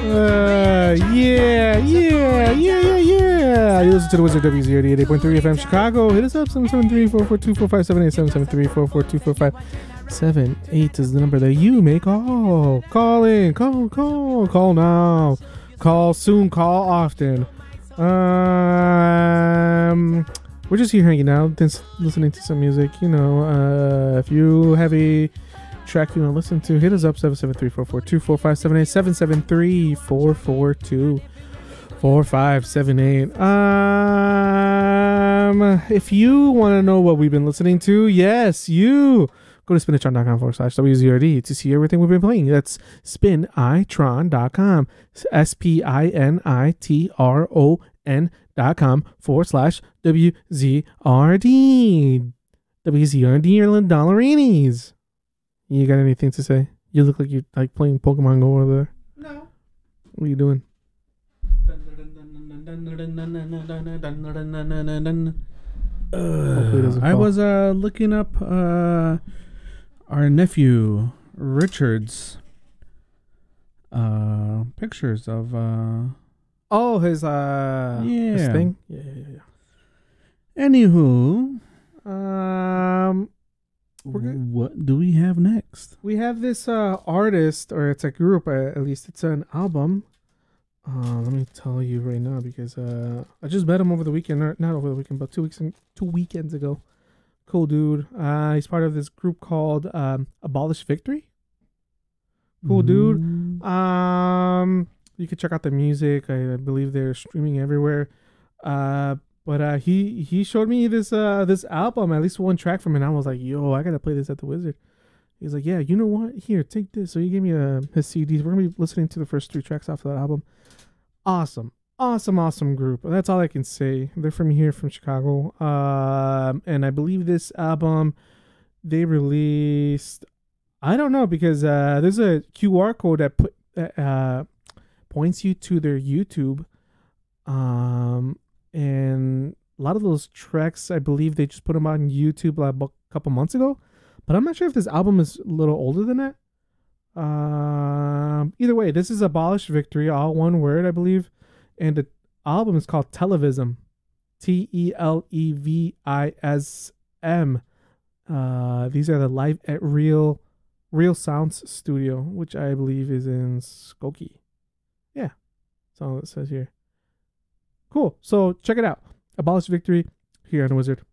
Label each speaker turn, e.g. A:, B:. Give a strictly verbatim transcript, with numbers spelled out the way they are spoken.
A: Uh, yeah, yeah, yeah, yeah, yeah. You listen to the Wizard W Z R D eight point three F M Chicago. Hit us up seven seven three, four four two, four five seven eight. seven seven three, four four two, four five seven eight is the number that you may call. Call in. Call, call, call now. Call soon, call often. Um, we're just here hanging out, just listening to some music. You know, uh, if you have a track you want to listen to, hit us up seven seven three, four four two, four five seven eight. seven seven three, four four two, four five seven eight. Um, if you want to know what we've been listening to, yes, you go to spinitron.com forward slash WZRD to see everything we've been playing. That's spinitron dot com. S P I N I T R O N dot com forward slash W Z R D. W Z R D, your dollarinis. You got anything to say? You look like you're like playing Pokemon Go over there.
B: No.
A: What are you doing?
B: Uh, I was uh, looking up uh, our nephew Richard's uh, pictures of. Uh,
A: oh, his uh,
B: yeah,
A: his thing. Yeah, yeah, yeah.
B: Anywho,
A: um. We're good.
B: What do we have next?
A: We have this uh, artist, or it's a group, uh, at least it's an album. Uh, let me tell you right now, because uh, I just met him over the weekend, or not over the weekend, but two weeks and two weekends ago. Cool dude. Uh, he's part of this group called um, Abolish Victory. Cool
B: Mm.
A: dude. Um, you can check out the music. I, I believe they're streaming everywhere. Uh, But uh, he he showed me this uh this album, at least one track from it. And I was like, yo, I gotta play this at the Wizard. He's like, yeah, you know what? Here, take this. So he gave me uh, his C Ds. We're gonna be listening to the first three tracks off of that album. Awesome, awesome, awesome group. That's all I can say. They're from here, from Chicago. Um, and I believe this album they released. I don't know, because uh, there's a Q R code that put uh points you to their YouTube. Um. And a lot of those tracks, I believe they just put them on YouTube like a couple months ago. But I'm not sure if this album is a little older than that. Um, either way, this is Abolish Victory, all one word, I believe. And the album is called Televism. T E L E V I S M. Uh, these are the live at Real Real Sounds Studio, which I believe is in Skokie. Yeah, that's all it says here. Cool. So check it out. Abolish Victory here on the Wizard.